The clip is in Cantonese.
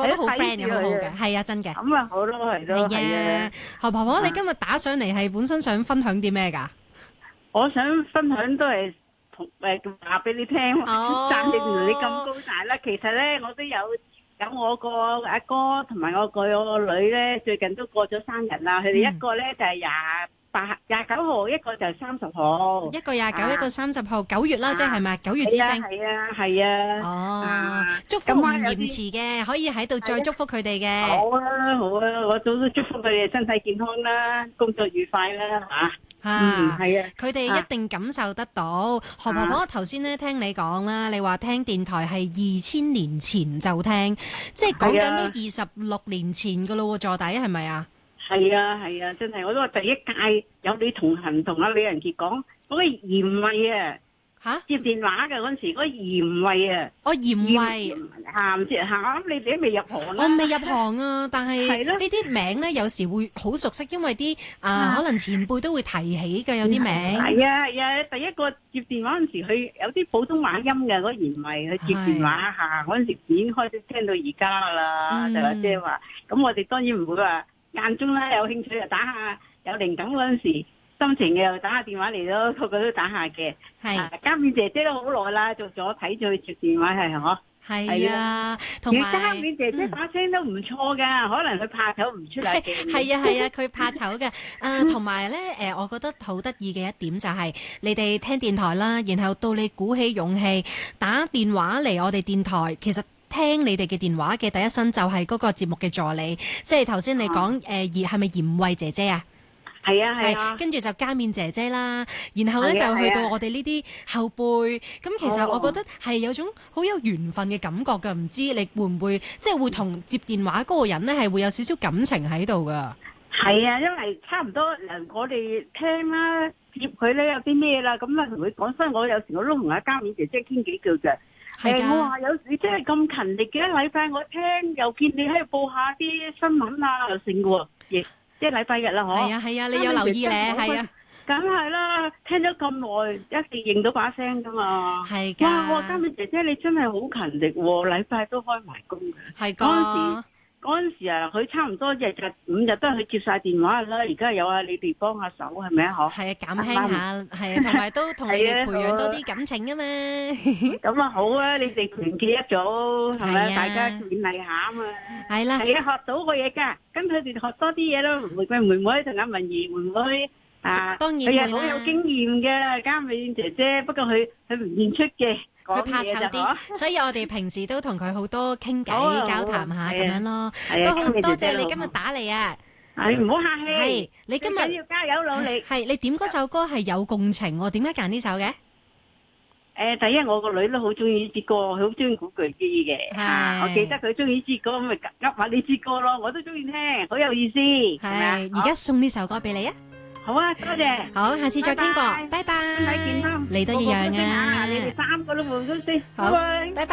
個都好 friend 嘅，好好嘅，係啊，真嘅。 咁啊好咯，係咯，係啊。 何婆婆，你今日打上嚟係本身想分享啲咩㗎？ 我想分享都係同話俾你聽，讚你咁高大啦。其實咧，我都有我個阿哥同埋我個女咧，最近都過咗生日啦。佢哋一個咧就係29號，一個就係30號。 一個29，一個30號，9月啦，即係咪9月之星？ 係啊。 哦，祝福唔延遲嘅，可以喺度再祝福佢哋嘅。 好啊，好啊，我都祝福佢哋身體健康啦，工作愉快啦，係啊， 佢哋一定感受得到。何婆婆頭先咧聽你講啦，你話聽電台係2000年前就聽，即係講緊都26年前噶咯喎，坐底係咪啊？ 係啊，係啊，真係我都話第一屆有你同行同阿李仁傑講嗰個嚴慧啊。接電話嘅嗰陣時，嗰個嚴慧啊， 嚴慧唔知我諗你哋都未入行啦。 我未入行啊，但係呢啲名咧有時會好熟悉，因為啲可能前輩都會提起嘅有啲名。 係啊係啊，第一個接電話嗰陣時，佢有啲普通話音嘅嗰個嚴慧，佢接電話嚇嗰陣時已經開始聽到而家啦，就話即係話，咁我哋當然唔會話間中啦，有興趣就打下，有靈感嗰陣時。心情嘅又打下電話嚟咯，個個都打下嘅。係嘉冕姐姐都好耐啦，做咗睇住佢接電話係嗬。係啊，同埋嘉冕姐姐把聲都唔錯噶，可能佢怕醜唔出嚟嘅。 係啊，佢怕醜嘅。同埋咧，我覺得好得意嘅一點就係你哋聽電台啦，然後到你鼓起勇氣打電話嚟我哋電台，其實聽你哋嘅電話嘅第一身就係嗰個節目嘅助理，即係頭先你講係咪嚴慧姐姐啊？ 係啊， 跟住就嘉冕姐姐啦，然後咧就去到我哋呢啲後輩，咁其實我覺得係有種好有緣分嘅感覺㗎，唔知你會唔會即係會同接電話嗰個人咧係會有少少感情喺度㗎？係啊，因為差唔多我哋聽啦，接佢咧有啲咩啦，咁啊同佢講，所以我有時我都同阿嘉冕姐姐傾幾句嘅。我話有時真係咁勤力嘅，一禮拜我聽又見你喺度報下啲新聞啊，又成嘅喎，即係禮拜日啦，嗬！ 係啊，你有留意咧？係啊， 梗係啦，聽咗咁耐，一定認到把聲噶嘛。 係㗎。 哇！我話嘉冕姐姐你真係好勤力喎，禮拜都開埋工嘅。 係㗎。 嗰陣時啊，佢差唔多日5日都係佢接晒電話啦。而家有你哋幫下手係咪啊？嗬。係啊，減輕下，係啊，同埋都同你哋培養多啲感情啊嘛。咁啊好啊，你哋團結一組係咪？大家勉勵下啊嘛。係啦。係啊，學到個嘢㗎，跟佢哋學多啲嘢咯。玫瑰妹妹同阿文怡妹妹啊， 當然會啦。 佢係好有經驗嘅嘉冕姐姐，不過佢唔現出嘅。 佢怕醜啲，所以我哋平時都同佢好多傾偈、交談下咁樣咯。都好多謝你今日打嚟啊！ 唔好客氣。 係你今日要加油努力。 係你點嗰首歌係有共情喎？點解揀呢首嘅？ 第一我個女都好中意呢支歌，佢好中意古巨基嘅。我記得佢中意呢支歌，咁咪噏下呢支歌咯。我都中意聽，好有意思。係而家送呢首歌俾你啊！ 好啊，多謝。 好，下次再傾過，拜拜。 身體健康， 你都一樣啊。 你哋3個都換咗先。 好，拜拜。